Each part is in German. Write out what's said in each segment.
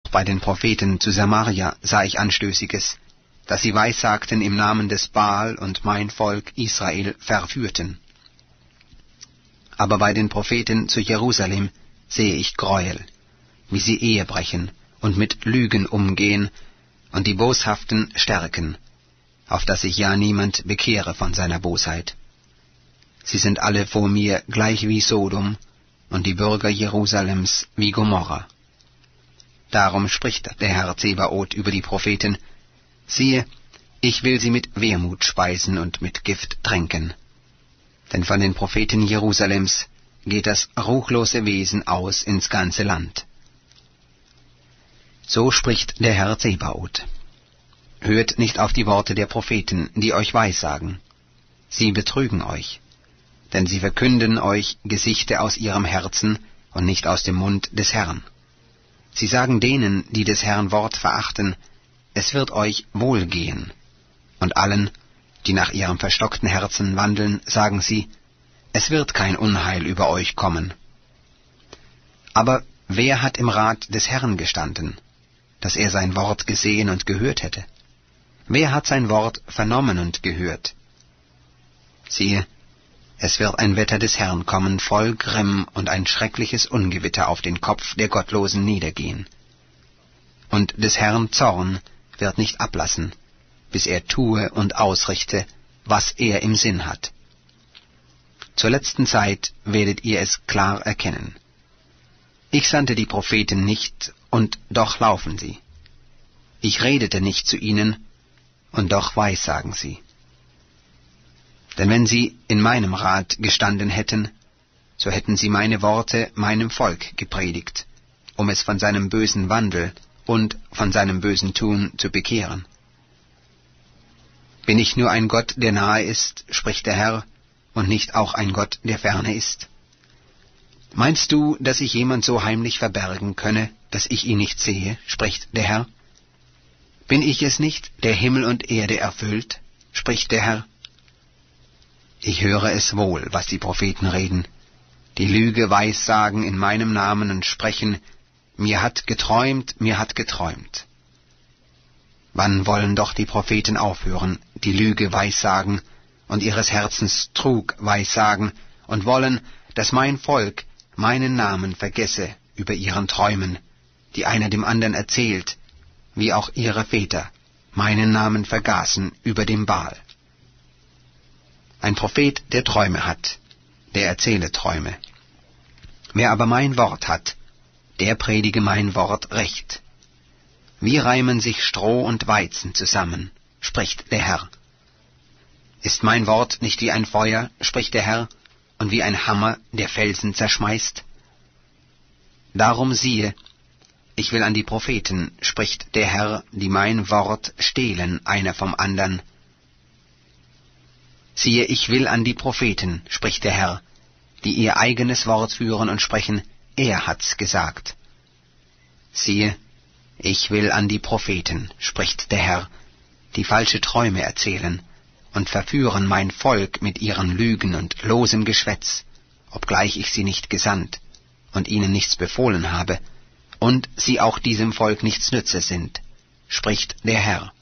Auch bei den Propheten zu Samaria sah ich Anstößiges, dass sie weissagten im Namen des Baal und mein Volk Israel verführten. Aber bei den Propheten zu Jerusalem sehe ich Gräuel, wie sie Ehe brechen und mit Lügen umgehen und die Boshaften stärken, auf dass sich ja niemand bekehre von seiner Bosheit. Sie sind alle vor mir gleich wie Sodom und die Bürger Jerusalems wie Gomorra. Darum spricht der Herr Zebaoth über die Propheten: Siehe, ich will sie mit Wermut speisen und mit Gift tränken. Denn von den Propheten Jerusalems geht das ruchlose Wesen aus ins ganze Land. So spricht der Herr Zebaoth: Hört nicht auf die Worte der Propheten, die euch weissagen. Sie betrügen euch, denn sie verkünden euch Gesichte aus ihrem Herzen und nicht aus dem Mund des Herrn. Sie sagen denen, die des Herrn Wort verachten, es wird euch wohlgehen. Und allen, die nach ihrem verstockten Herzen wandeln, sagen sie, es wird kein Unheil über euch kommen. Aber wer hat im Rat des Herrn gestanden, dass er sein Wort gesehen und gehört hätte? Wer hat sein Wort vernommen und gehört? Siehe, es wird ein Wetter des Herrn kommen, voll Grimm, und ein schreckliches Ungewitter auf den Kopf der Gottlosen niedergehen. Und des Herrn Zorn wird nicht ablassen, bis er tue und ausrichte, was er im Sinn hat. Zur letzten Zeit werdet ihr es klar erkennen. Ich sandte die Propheten nicht, und doch laufen sie. Ich redete nicht zu ihnen, und doch weissagen sie. Denn wenn sie in meinem Rat gestanden hätten, so hätten sie meine Worte meinem Volk gepredigt, um es von seinem bösen Wandel und von seinem bösen Tun zu bekehren. Bin ich nur ein Gott, der nahe ist, spricht der Herr, und nicht auch ein Gott, der ferne ist? Meinst du, dass sich jemand so heimlich verbergen könne, dass ich ihn nicht sehe, spricht der Herr? Bin ich es nicht, der Himmel und Erde erfüllt, spricht der Herr? Ich höre es wohl, was die Propheten reden, die Lüge weissagen in meinem Namen und sprechen, mir hat geträumt, mir hat geträumt. Wann wollen doch die Propheten aufhören, die Lüge weissagen und ihres Herzens Trug weissagen und wollen, dass mein Volk meinen Namen vergesse über ihren Träumen, die einer dem anderen erzählt, wie auch ihre Väter meinen Namen vergaßen über dem Baal. Ein Prophet, der Träume hat, der erzähle Träume. Wer aber mein Wort hat, der predige mein Wort recht. Wie reimen sich Stroh und Weizen zusammen, spricht der Herr. Ist mein Wort nicht wie ein Feuer, spricht der Herr, und wie ein Hammer, der Felsen zerschmeißt? Darum siehe, ich will an die Propheten, spricht der Herr, die mein Wort stehlen, einer vom andern. Siehe, ich will an die Propheten, spricht der Herr, die ihr eigenes Wort führen und sprechen, er hat's gesagt. Siehe, ich will an die Propheten, spricht der Herr, die falsche Träume erzählen und verführen mein Volk mit ihren Lügen und losem Geschwätz, obgleich ich sie nicht gesandt und ihnen nichts befohlen habe, und sie auch diesem Volk nichts nütze sind, spricht der Herr.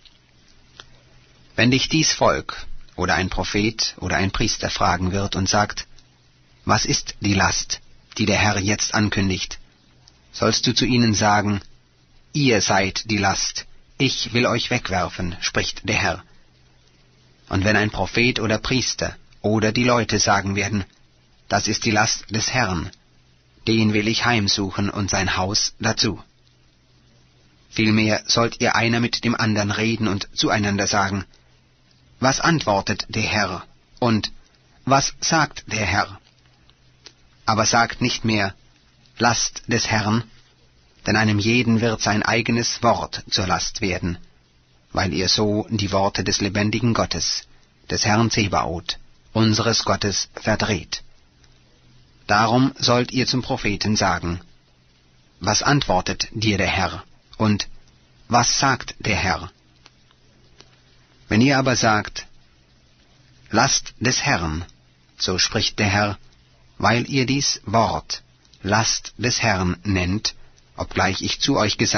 Wenn dich dies Volk oder ein Prophet oder ein Priester fragen wird und sagt, was ist die Last, die der Herr jetzt ankündigt, sollst du zu ihnen sagen, ihr seid die Last, ich will euch wegwerfen, spricht der Herr. Und wenn ein Prophet oder Priester oder die Leute sagen werden, das ist die Last des Herrn, den will ich heimsuchen und sein Haus dazu. Vielmehr sollt ihr einer mit dem andern reden und zueinander sagen, was antwortet der Herr und was sagt der Herr? Aber sagt nicht mehr, Last des Herrn, denn einem jeden wird sein eigenes Wort zur Last werden, weil ihr so die Worte des lebendigen Gottes, des Herrn Zebaoth, unseres Gottes, verdreht. Darum sollt ihr zum Propheten sagen, was antwortet dir der Herr und was sagt der Herr? Wenn ihr aber sagt, Last des Herrn, so spricht der Herr, weil ihr dies Wort Last des Herrn nennt, obgleich ich zu euch